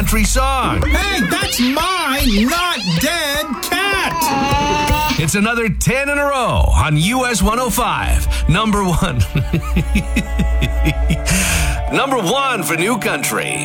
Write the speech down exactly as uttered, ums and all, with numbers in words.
country song. Hey, that's my not dead cat. It's another ten in a row on U S one oh five. Number one. Number one for New Country.